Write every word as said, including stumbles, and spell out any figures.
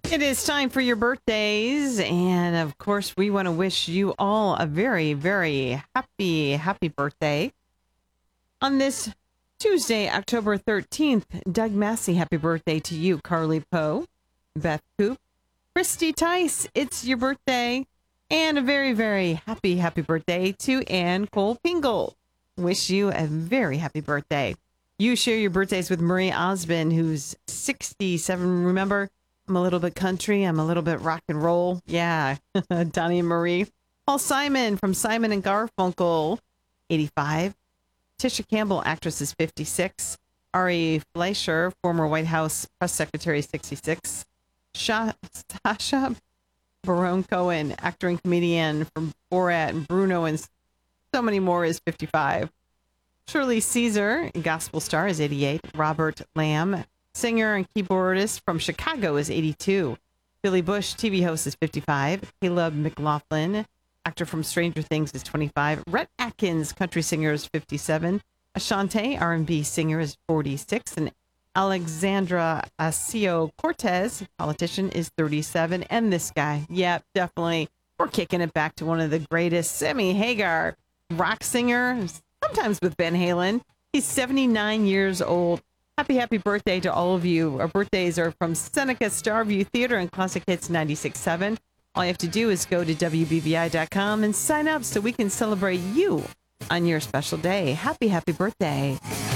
It is time for your birthdays. And of course, we want to wish you all a very, very happy, happy birthday. On this Tuesday, October thirteenth, Doug Massey, happy birthday to you. Carly Poe, Beth Coop, Christy Tice, it's your birthday. And a very, very happy, happy birthday to Ann Cole Pingle. Wish you a very happy birthday. You share your birthdays with Marie Osmond, who's sixty-seven. Remember, I'm a little bit country. I'm a little bit rock and roll. Yeah, Donnie and Marie. Paul Simon from Simon and Garfunkel, eighty-five. Tisha Campbell, actress, is fifty-six. Ari Fleischer, former White House press secretary, sixty-six. Sha- Sasha Baron Cohen, actor and comedian from Borat and Bruno and so many more, is fifty-five. Shirley Caesar, gospel star, is eighty-eight. Robert Lamb, singer and keyboardist from Chicago, is eighty-two. Billy Bush, T V host, is fifty-five. Caleb McLaughlin, actor from Stranger Things, is twenty-five. Rhett Atkins, country singer, is fifty-seven. Ashante, R and B singer, is forty-six. And Alexandra Ocasio-Cortez, politician, is thirty-seven. And this guy, yep, definitely, we're kicking it back to one of the greatest, Sammy Hagar, rock singer, sometimes with Van Halen. He's seventy-nine years old. Happy, happy birthday to all of you. Our birthdays are from Seneca Starview Theater and Classic Hits ninety-six point seven. All you have to do is go to W B V I dot com and sign up so we can celebrate you on your special day. Happy, happy birthday.